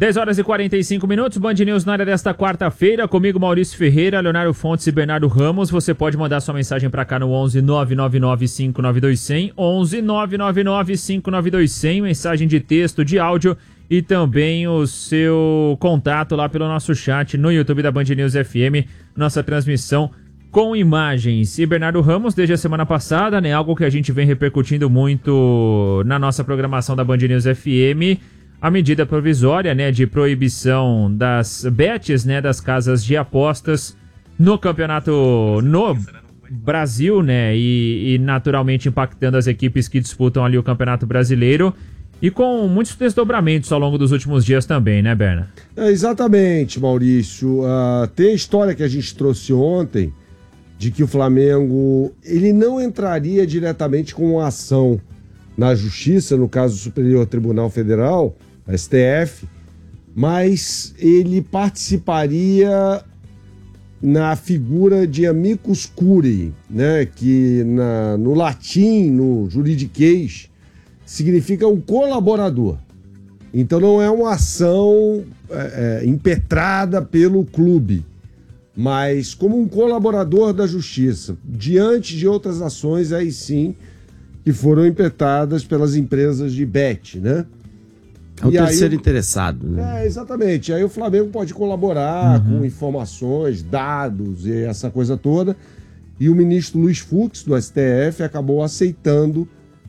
10 horas e 45 minutos, Band News na área desta quarta-feira, comigo Maurício Ferreira, Leonardo Fontes e Bernardo Ramos. Você pode mandar sua mensagem para cá no 11 999 59 100, 11 999 59 100, mensagem de texto, de áudio e também o seu contato lá pelo nosso chat no YouTube da Band News FM, nossa transmissão com imagens. E Bernardo Ramos, desde a semana passada, né, algo que a gente vem repercutindo muito na nossa programação da Band News FM, a medida provisória, né, de proibição das bets, né, das casas de apostas no campeonato no Brasil, né, e naturalmente impactando as equipes que disputam ali o Campeonato Brasileiro e com muitos desdobramentos ao longo dos últimos dias também, né, Berna? Exatamente, Maurício. Tem a história que a gente trouxe ontem de que o Flamengo ele não entraria diretamente com uma ação na Justiça, no caso do Superior Tribunal Federal, STF, mas ele participaria na figura de amicus curiae, né, que no latim, no juridiquês, significa um colaborador. Então não é uma ação impetrada pelo clube, mas como um colaborador da Justiça, diante de outras ações aí sim, que foram impetradas pelas empresas de bet, né? É o terceiro interessado, né? Exatamente. Aí o Flamengo pode colaborar com informações, dados e essa coisa toda. E o ministro Luiz Fux, do STF, acabou aceitando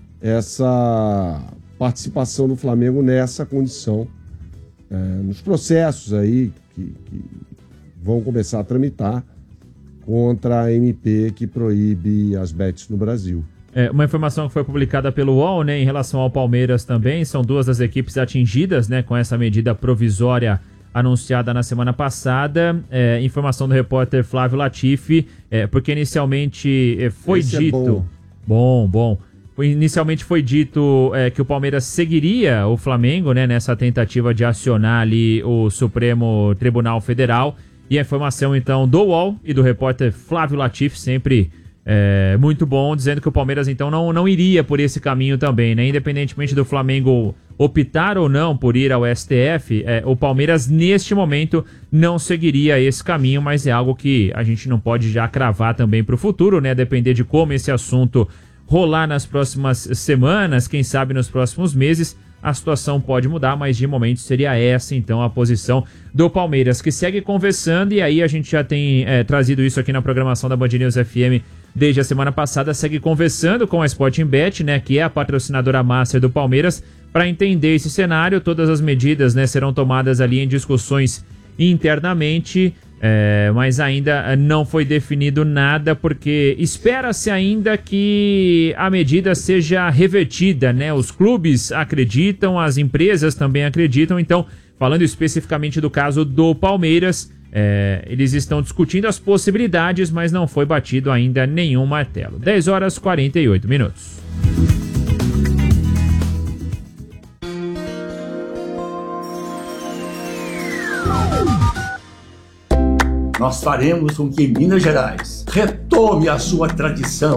essa participação do Flamengo nessa condição, nos processos aí que vão começar a tramitar contra a MP que proíbe as bets no Brasil. Uma informação que foi publicada pelo UOL, né, em relação ao Palmeiras também, são duas das equipes atingidas, né, com essa medida provisória anunciada na semana passada. Informação do repórter Flávio Latifi, porque inicialmente foi dito... Bom. Inicialmente foi dito que o Palmeiras seguiria o Flamengo, né, nessa tentativa de acionar ali o Supremo Tribunal Federal. E a informação, então, do UOL e do repórter Flávio Latifi, sempre muito bom, dizendo que o Palmeiras, então, não iria por esse caminho também, né? Independentemente do Flamengo optar ou não por ir ao STF, o Palmeiras, neste momento, não seguiria esse caminho, mas é algo que a gente não pode já cravar também para o futuro, né? Depender de como esse assunto rolar nas próximas semanas, quem sabe nos próximos meses, a situação pode mudar, mas de momento seria essa, então, a posição do Palmeiras, que segue conversando, e aí a gente já tem trazido isso aqui na programação da Band News FM desde a semana passada, segue conversando com a Sporting Bet, né, que é a patrocinadora master do Palmeiras, para entender esse cenário. Todas as medidas, né, serão tomadas ali em discussões internamente, mas ainda não foi definido nada, porque espera-se ainda que a medida seja revertida, né? Os clubes acreditam, as empresas também acreditam. Então, falando especificamente do caso do Palmeiras, eles estão discutindo as possibilidades, mas não foi batido ainda nenhum martelo. 10 horas e 48 minutos. Nós faremos com que Minas Gerais retome a sua tradição